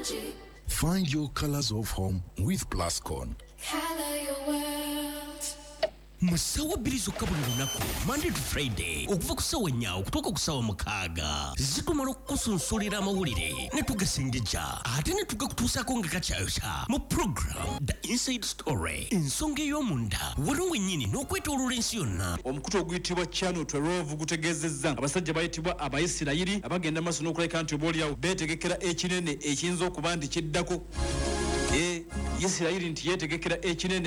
Find your colors of home with Plascon. Color your world. Musawa bilizo kabuli lunako Monday to Friday okuva kusawa nyawo kutoka kusawa mukaaga zitumala okusunsulira amawulire ne tugasengejja ate ne tugakutuusako nga kakyayokya mu program The Inside Story ensonga ey'omunda waliwo wennyini n'okwetooloola ensi yonna. Omukutu oguyitibwa Channel 12 gutegeezezza abasajja bayitibwa Abayisirayiri abagenda maaso n'okulabika nti oboolyawo beetegekera ekinene ekiyinza okuba nti kiddako. Isirayiri nti yeetegekera ekinene